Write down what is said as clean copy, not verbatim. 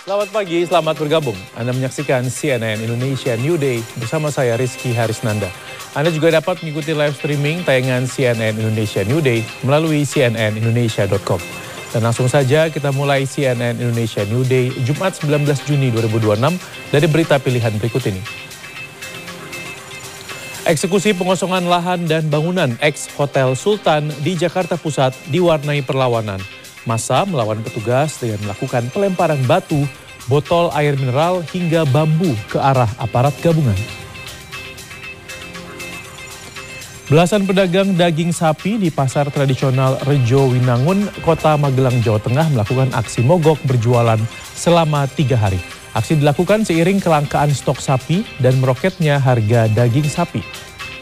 Selamat pagi, selamat bergabung. Anda menyaksikan CNN Indonesia New Day bersama saya Rizky Harisnanda. Anda juga dapat mengikuti live streaming tayangan CNN Indonesia New Day melalui cnnindonesia.com. Dan langsung saja kita mulai CNN Indonesia New Day Jumat 19 Juni 2026 dari berita pilihan berikut ini. Eksekusi pengosongan lahan dan bangunan ex Hotel Sultan di Jakarta Pusat diwarnai perlawanan. Massa melawan petugas dengan melakukan pelemparan batu, botol air mineral hingga bambu ke arah aparat gabungan. Belasan pedagang daging sapi di pasar tradisional Rejo Winangun, Kota Magelang, Jawa Tengah melakukan aksi mogok berjualan selama 3 hari. Aksi dilakukan seiring kelangkaan stok sapi dan meroketnya harga daging sapi.